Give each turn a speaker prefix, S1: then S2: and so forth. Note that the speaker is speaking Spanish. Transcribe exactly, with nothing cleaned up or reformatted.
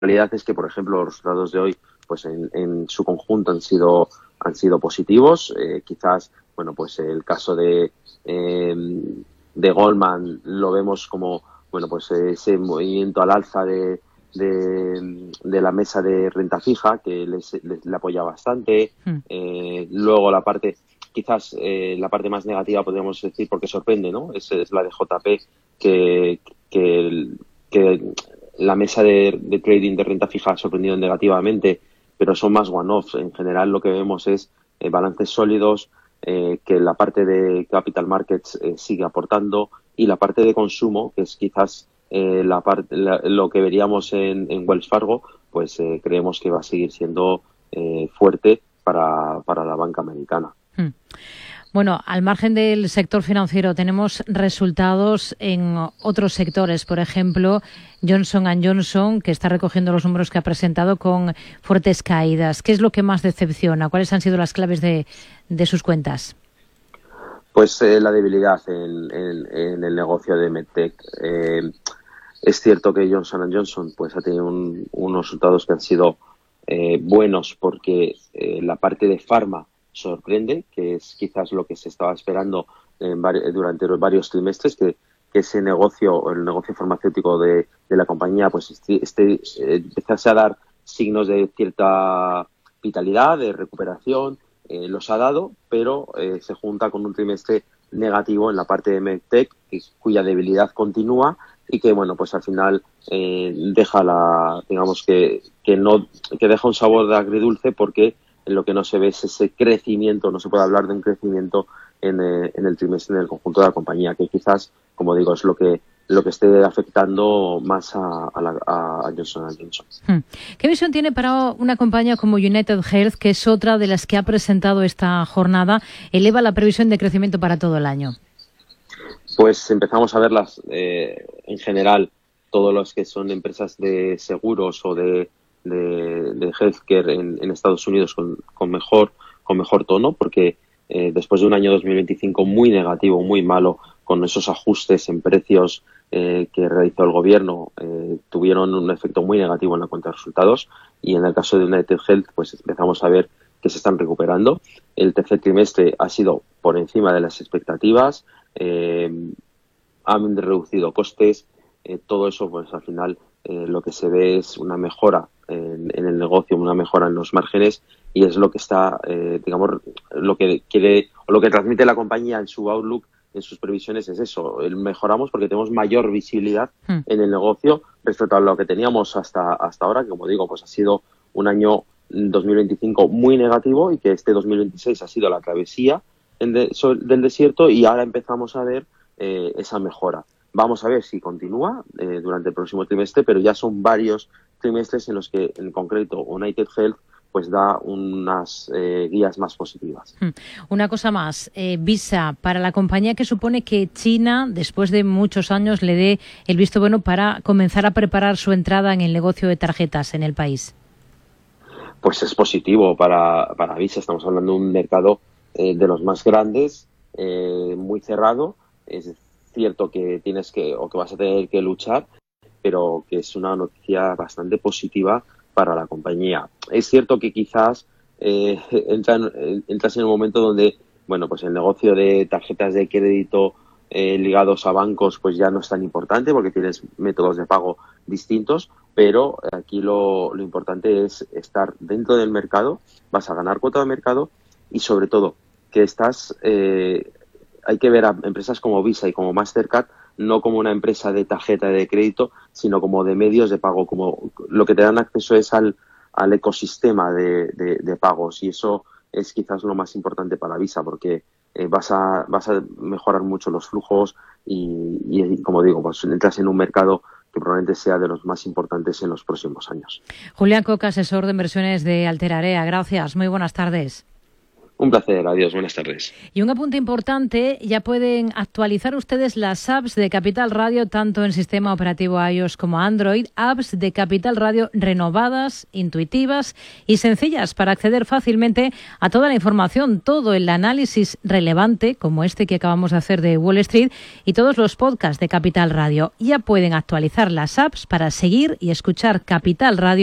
S1: realidad es que, por ejemplo, los resultados de hoy, pues en, en su conjunto han sido han sido positivos. Eh, quizás, bueno, pues el caso de eh, de Goldman lo vemos como, bueno, pues ese movimiento al alza de de, de la mesa de renta fija que les, les le apoya bastante.
S2: Mm.
S1: Eh, luego la parte, quizás eh, la parte más negativa podríamos decir, porque sorprende, ¿no? Es, es la de J P, que que, que la mesa de, de trading de renta fija ha sorprendido negativamente, pero son más one-offs. En general lo que vemos es eh, balances sólidos, eh, que la parte de capital markets eh, sigue aportando, y la parte de consumo, que es quizás eh, la parte, la, lo que veríamos en, en Wells Fargo, pues eh, creemos que va a seguir siendo eh, fuerte para, para la banca americana.
S2: Hmm. Bueno, al margen del sector financiero, tenemos resultados en otros sectores. Por ejemplo, Johnson and Johnson, que está recogiendo los números que ha presentado con fuertes caídas. ¿Qué es lo que más decepciona? ¿Cuáles han sido las claves de, de sus cuentas?
S1: Pues eh, la debilidad en, en, en el negocio de MedTech. Eh, es cierto que Johnson and Johnson pues, ha tenido un, unos resultados que han sido eh, buenos, porque eh, la parte de farma sorprende, que es quizás lo que se estaba esperando en vari- durante los varios trimestres, que, que ese negocio, el negocio farmacéutico de, de la compañía, pues este, este eh, empezase a dar signos de cierta vitalidad, de recuperación. Eh, los ha dado, pero eh, se junta con un trimestre negativo en la parte de MedTech, que, cuya debilidad continúa, y que, bueno, pues al final eh, deja la, digamos que, que no, que deja un sabor de agridulce, porque lo que no se ve es ese crecimiento, no se puede hablar de un crecimiento en, eh, en el trimestre en el conjunto de la compañía, que quizás, como digo, es lo que lo que esté afectando más a, a, la, a Johnson and Johnson.
S2: ¿Qué visión tiene para una compañía como United Health, que es otra de las que ha presentado esta jornada? Eleva la previsión de crecimiento para todo el año.
S1: Pues empezamos a verlas eh, en general, todos los que son empresas de seguros o de, de, de healthcare en, en Estados Unidos con, con mejor con mejor tono, porque eh, después de un año dos mil veinticinco muy negativo, muy malo, con esos ajustes en precios eh, que realizó el gobierno, eh, tuvieron un efecto muy negativo en la cuenta de resultados, y en el caso de United Health pues empezamos a ver que se están recuperando. El tercer trimestre ha sido por encima de las expectativas. Eh, han reducido costes, eh, todo eso pues al final eh, lo que se ve es una mejora en, en el negocio, una mejora en los márgenes, y es lo que está, eh, digamos, lo que quiere o lo que transmite la compañía en su outlook, en sus previsiones, es eso. Mejoramos porque tenemos mayor visibilidad hmm. en el negocio respecto a lo que teníamos hasta hasta ahora, que, como digo, pues ha sido un año dos mil veinticinco muy negativo, y que este dos mil veintiséis ha sido la travesía de, so, del desierto, y ahora empezamos a ver eh, esa mejora. Vamos a ver si continúa eh, durante el próximo trimestre, pero ya son varios trimestres en los que, en concreto, United Health pues da unas eh, guías más positivas.
S2: Una cosa más, eh, Visa, para la compañía, que supone que China, después de muchos años, le dé el visto bueno para comenzar a preparar su entrada en el negocio de tarjetas en el país.
S1: Pues es positivo para, para Visa. Estamos hablando de un mercado eh, de los más grandes, eh, muy cerrado. Es cierto que tienes que, o que vas a tener que luchar, pero que es una noticia bastante positiva para la compañía. Es cierto que quizás eh, entran, entras en un momento donde, bueno, pues el negocio de tarjetas de crédito eh, ligados a bancos pues ya no es tan importante, porque tienes métodos de pago distintos, pero aquí lo, lo importante es estar dentro del mercado, vas a ganar cuota de mercado, y sobre todo que estás, eh, hay que ver a empresas como Visa y como Mastercard no como una empresa de tarjeta de crédito, sino como de medios de pago, como lo que te dan acceso es al, al ecosistema de, de, de pagos, y eso es quizás lo más importante para Visa, porque eh, vas a vas a mejorar mucho los flujos, y, y como digo, pues entras en un mercado que probablemente sea de los más importantes en los próximos años.
S2: Julián Coca, asesor de inversiones de Alterarea. Gracias, muy buenas tardes.
S1: Un placer, adiós, buenas tardes.
S2: Y un apunte importante, ya pueden actualizar ustedes las apps de Capital Radio, tanto en sistema operativo iOS como Android, apps de Capital Radio renovadas, intuitivas y sencillas para acceder fácilmente a toda la información, todo el análisis relevante, como este que acabamos de hacer de Wall Street, y todos los podcasts de Capital Radio. Ya pueden actualizar las apps para seguir y escuchar Capital Radio